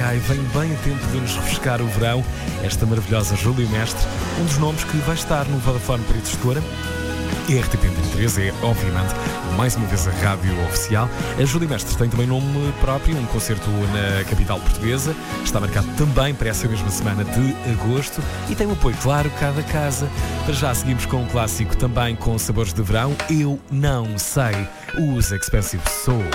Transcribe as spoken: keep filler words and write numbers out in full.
ai, vem bem a tempo de nos refrescar o verão. Esta maravilhosa Júlia Mestre, um dos nomes que vai estar no Vodafone Paredes de Cora. A R T P Antena três é, obviamente, mais uma vez a rádio oficial. A Júlia Mestre tem também nome próprio, um concerto na capital portuguesa. Está marcado também para essa mesma semana de agosto e tem o apoio, claro, cada casa. Para já seguimos com um clássico também com sabores de verão. Eu não sei, os Expensive Soul.